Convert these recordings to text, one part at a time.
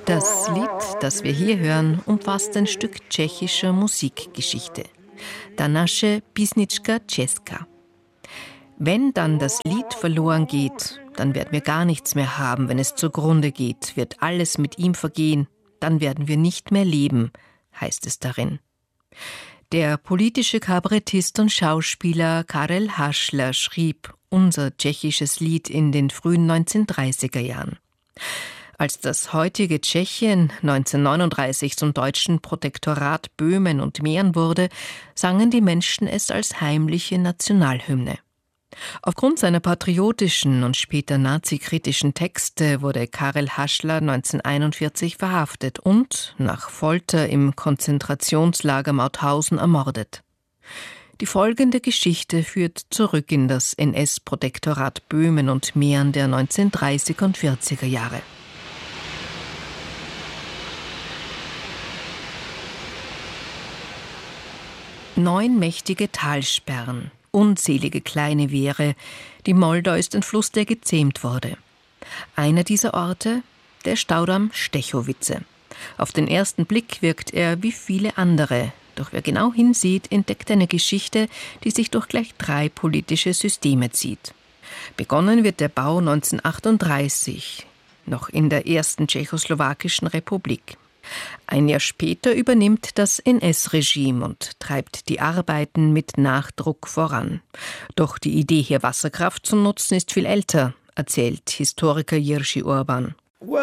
Das Lied, das wir hier hören, umfasst ein Stück tschechischer Musikgeschichte. Ta naše písnička česká. Wenn dann das Lied verloren geht, dann werden wir gar nichts mehr haben. Wenn es zugrunde geht, wird alles mit ihm vergehen. Dann werden wir nicht mehr leben, heißt es darin. Der politische Kabarettist und Schauspieler Karel Hašler schrieb unser tschechisches Lied in den frühen 1930er Jahren. Als das heutige Tschechien 1939 zum deutschen Protektorat Böhmen und Mähren wurde, sangen die Menschen es als heimliche Nationalhymne. Aufgrund seiner patriotischen und später nazikritischen Texte wurde Karel Hašler 1941 verhaftet und nach Folter im Konzentrationslager Mauthausen ermordet. Die folgende Geschichte führt zurück in das NS-Protektorat Böhmen und Mähren der 1930er und 40er Jahre. Neun mächtige Talsperren, unzählige kleine Wehre, die Moldau ist ein Fluss, der gezähmt wurde. Einer dieser Orte, der Staudamm Stechowice. Auf den ersten Blick wirkt er wie viele andere, doch wer genau hinsieht, entdeckt eine Geschichte, die sich durch gleich 3 politische Systeme zieht. Begonnen wird der Bau 1938, noch in der ersten tschechoslowakischen Republik. Ein Jahr später übernimmt das NS-Regime und treibt die Arbeiten mit Nachdruck voran. Doch die Idee, hier Wasserkraft zu nutzen, ist viel älter, erzählt Historiker Jiří Urban.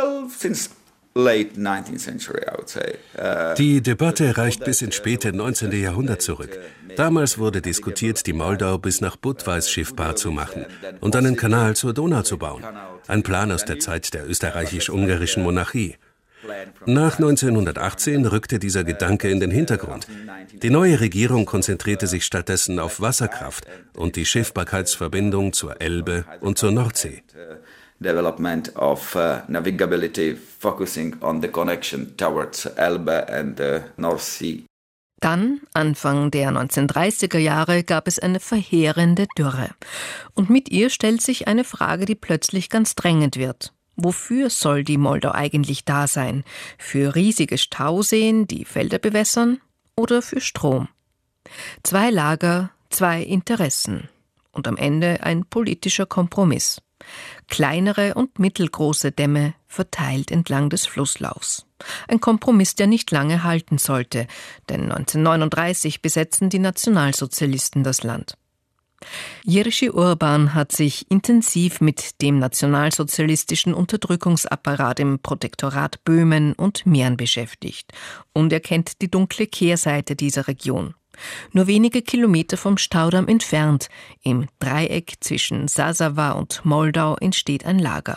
Die Debatte reicht bis ins späte 19. Jahrhundert zurück. Damals wurde diskutiert, die Moldau bis nach Budweis schiffbar zu machen und einen Kanal zur Donau zu bauen. Ein Plan aus der Zeit der österreichisch-ungarischen Monarchie. Nach 1918 rückte dieser Gedanke in den Hintergrund. Die neue Regierung konzentrierte sich stattdessen auf Wasserkraft und die Schiffbarkeitsverbindung zur Elbe und zur Nordsee. Development of navigability, focusing on the connection towards Elbe and the North Sea. Dann, Anfang der 1930er Jahre, gab es eine verheerende Dürre. Und mit ihr stellt sich eine Frage, die plötzlich ganz drängend wird. Wofür soll die Moldau eigentlich da sein? Für riesige Stauseen, die Felder bewässern, oder für Strom? 2 Lager, 2 Interessen. Und am Ende ein politischer Kompromiss. Kleinere und mittelgroße Dämme verteilt entlang des Flusslaufs. Ein Kompromiss, der nicht lange halten sollte, denn 1939 besetzen die Nationalsozialisten das Land. Jiří Urban hat sich intensiv mit dem nationalsozialistischen Unterdrückungsapparat im Protektorat Böhmen und Mähren beschäftigt und er kennt die dunkle Kehrseite dieser Region. Nur wenige Kilometer vom Staudamm entfernt, im Dreieck zwischen Sázava und Moldau, entsteht ein Lager.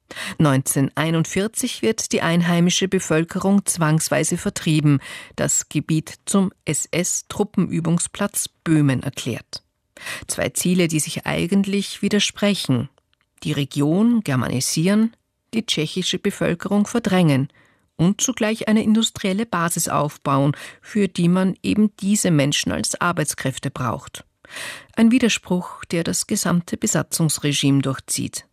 1941 wird die einheimische Bevölkerung zwangsweise vertrieben, das Gebiet zum SS-Truppenübungsplatz Böhmen erklärt. 2 Ziele, die sich eigentlich widersprechen. Die Region germanisieren, die tschechische Bevölkerung verdrängen und zugleich eine industrielle Basis aufbauen, für die man eben diese Menschen als Arbeitskräfte braucht. Ein Widerspruch, der das gesamte Besatzungsregime durchzieht.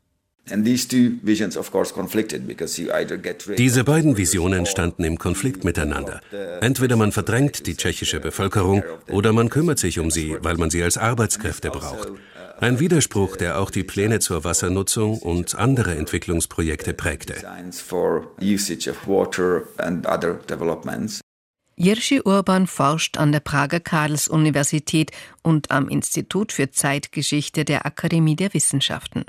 Diese beiden Visionen standen im Konflikt miteinander. Entweder man verdrängt die tschechische Bevölkerung oder man kümmert sich um sie, weil man sie als Arbeitskräfte braucht. Ein Widerspruch, der auch die Pläne zur Wassernutzung und andere Entwicklungsprojekte prägte. Jiří Urban forscht an der Prager Karls-Universität und am Institut für Zeitgeschichte der Akademie der Wissenschaften.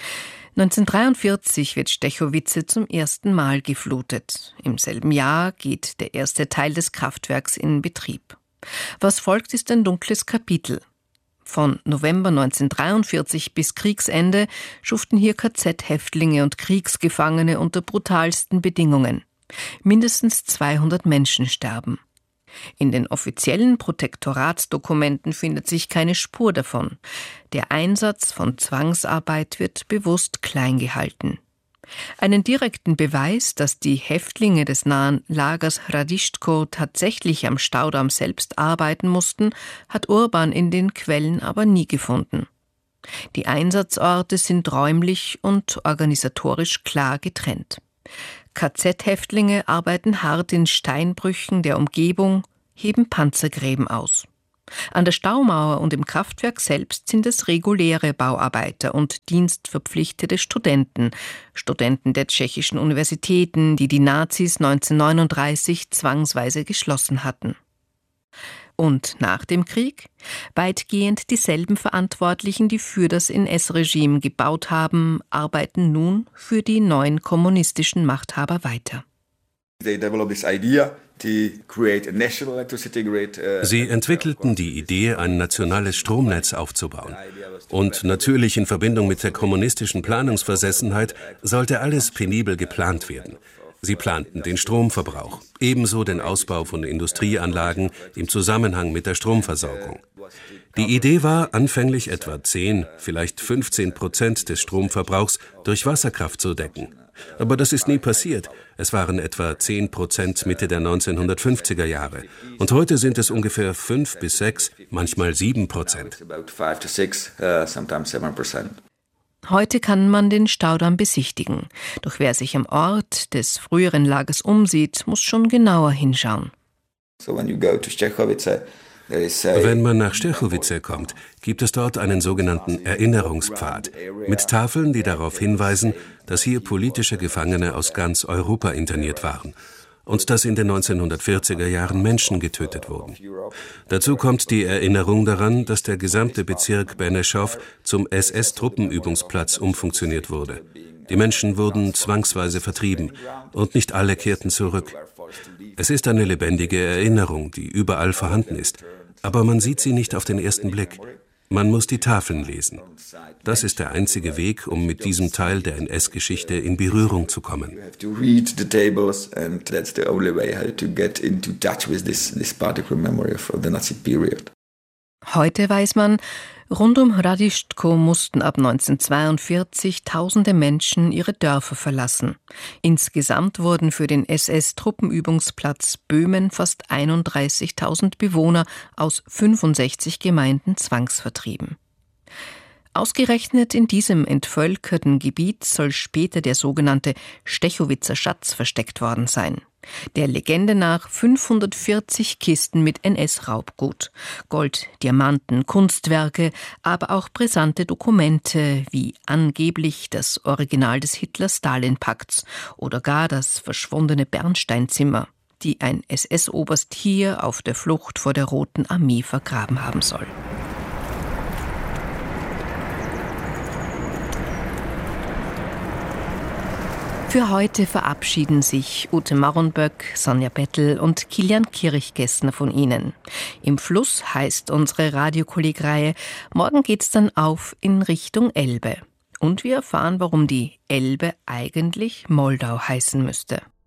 1943 wird Stechowice zum ersten Mal geflutet. Im selben Jahr geht der erste Teil des Kraftwerks in Betrieb. Was folgt, ist ein dunkles Kapitel. Von November 1943 bis Kriegsende schuften hier KZ-Häftlinge und Kriegsgefangene unter brutalsten Bedingungen. Mindestens 200 Menschen sterben. In den offiziellen Protektoratsdokumenten findet sich keine Spur davon. Der Einsatz von Zwangsarbeit wird bewusst klein gehalten. Einen direkten Beweis, dass die Häftlinge des nahen Lagers Hradištko tatsächlich am Staudamm selbst arbeiten mussten, hat Urban in den Quellen aber nie gefunden. Die Einsatzorte sind räumlich und organisatorisch klar getrennt. KZ-Häftlinge arbeiten hart in Steinbrüchen der Umgebung, heben Panzergräben aus. An der Staumauer und im Kraftwerk selbst sind es reguläre Bauarbeiter und dienstverpflichtete Studenten der tschechischen Universitäten, die die Nazis 1939 zwangsweise geschlossen hatten. Und nach dem Krieg? Weitgehend dieselben Verantwortlichen, die für das NS-Regime gebaut haben, arbeiten nun für die neuen kommunistischen Machthaber weiter. Sie entwickelten die Idee, ein nationales Stromnetz aufzubauen. Und natürlich in Verbindung mit der kommunistischen Planungsversessenheit sollte alles penibel geplant werden. Sie planten den Stromverbrauch, ebenso den Ausbau von Industrieanlagen im Zusammenhang mit der Stromversorgung. Die Idee war, anfänglich etwa 10, vielleicht 15% des Stromverbrauchs durch Wasserkraft zu decken. Aber das ist nie passiert. Es waren etwa 10% Mitte der 1950er Jahre. Und heute sind es ungefähr 5 bis 6, manchmal 7%. Heute kann man den Staudamm besichtigen. Doch wer sich am Ort des früheren Lagers umsieht, muss schon genauer hinschauen. Wenn man nach Stechowitze kommt, gibt es dort einen sogenannten Erinnerungspfad mit Tafeln, die darauf hinweisen, dass hier politische Gefangene aus ganz Europa interniert waren und dass in den 1940er Jahren Menschen getötet wurden. Dazu kommt die Erinnerung daran, dass der gesamte Bezirk Benešov zum SS-Truppenübungsplatz umfunktioniert wurde. Die Menschen wurden zwangsweise vertrieben und nicht alle kehrten zurück. Es ist eine lebendige Erinnerung, die überall vorhanden ist. Aber man sieht sie nicht auf den ersten Blick. Man muss die Tafeln lesen. Das ist der einzige Weg, um mit diesem Teil der NS-Geschichte in Berührung zu kommen. Heute weiß man, rund um Hradištko mussten ab 1942 tausende Menschen ihre Dörfer verlassen. Insgesamt wurden für den SS-Truppenübungsplatz Böhmen fast 31.000 Bewohner aus 65 Gemeinden zwangsvertrieben. Ausgerechnet in diesem entvölkerten Gebiet soll später der sogenannte Stechowitzer Schatz versteckt worden sein. Der Legende nach 540 Kisten mit NS-Raubgut, Gold, Diamanten, Kunstwerke, aber auch brisante Dokumente wie angeblich das Original des Hitler-Stalin-Pakts oder gar das verschwundene Bernsteinzimmer, die ein SS-Oberst hier auf der Flucht vor der Roten Armee vergraben haben soll. Für heute verabschieden sich Ute Maronböck, Sonja Bettel und Kilian Kirchgessner von Ihnen. Im Fluss heißt unsere Radiokolleg-Reihe. Morgen geht's dann auf in Richtung Elbe. Und wir erfahren, warum die Elbe eigentlich Moldau heißen müsste.